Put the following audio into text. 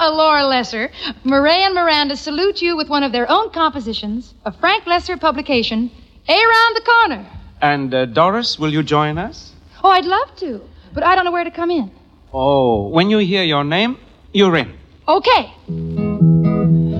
Laura Lesser, Murray and Miranda salute you with one of their own compositions, a Frank Lesser publication, Around the Corner. And, Doris, will you join us? Oh, I'd love to, but I don't know where to come in. Oh, when you hear your name, you're in. Okay.